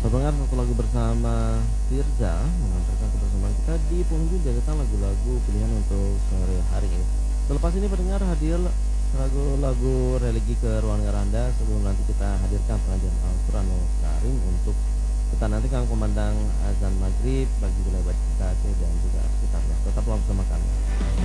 Pendengar satu lagu bersama Firza mengantarkan kebersamaan kita di penghujung deretan lagu-lagu pilihan untuk sore hari ini. Selepas ini pendengar hadir lagu-lagu religi ke ruang dengar Anda sebelum nanti kita hadirkan pengajian Al-Quranul Karim untuk kita nantikan kumandang azan maghrib bagi wilayah Aceh dan juga sekitarnya. Tetaplah bersama kami.